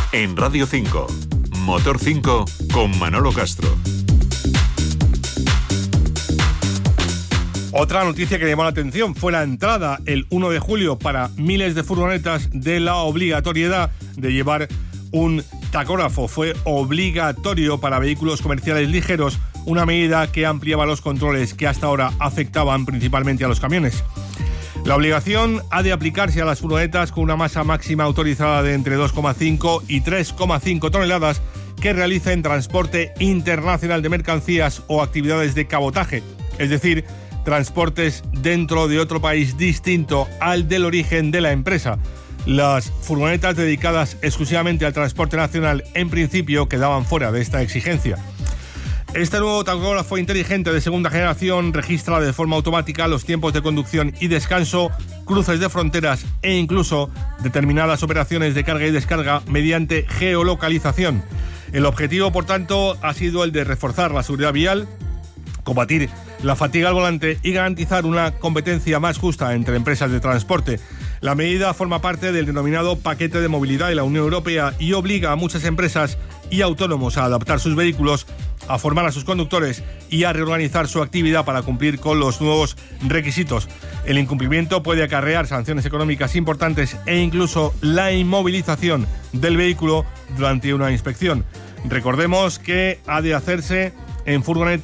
En Radio 5, Motor 5 con Manolo Castro. Otra noticia que llamó la atención fue la entrada el 1 de julio para miles de furgonetas de la obligatoriedad de llevar un tacógrafo. Fue obligatorio para vehículos comerciales ligeros, una medida que ampliaba los controles que hasta ahora afectaban principalmente a los camiones. La obligación ha de aplicarse a las furgonetas con una masa máxima autorizada de entre 2,5 y 3,5 toneladas que realicen transporte internacional de mercancías o actividades de cabotaje, es decir, transportes dentro de otro país distinto al del origen de la empresa. Las furgonetas dedicadas exclusivamente al transporte nacional, en principio, quedaban fuera de esta exigencia. Este nuevo tacógrafo inteligente de segunda generación registra de forma automática los tiempos de conducción y descanso, cruces de fronteras e incluso determinadas operaciones de carga y descarga mediante geolocalización. El objetivo, por tanto, ha sido el de reforzar la seguridad vial, combatir la fatiga al volante y garantizar una competencia más justa entre empresas de transporte. La medida forma parte del denominado paquete de movilidad de la Unión Europea y obliga a muchas empresas y autónomos a adaptar sus vehículos, a formar a sus conductores y a reorganizar su actividad para cumplir con los nuevos requisitos. El incumplimiento puede acarrear sanciones económicas importantes e incluso la inmovilización del vehículo durante una inspección. Recordemos que ha de hacerse en furgonetas